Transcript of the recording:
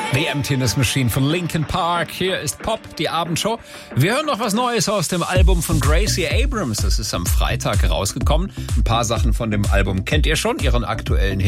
The Emptiness Machine von Linkin Park. Hier ist Pop, die Abendshow. Wir hören noch was Neues aus dem Album von Gracie Abrams. Das ist am Freitag rausgekommen. Ein paar Sachen von dem Album kennt ihr schon, ihren aktuellen Hit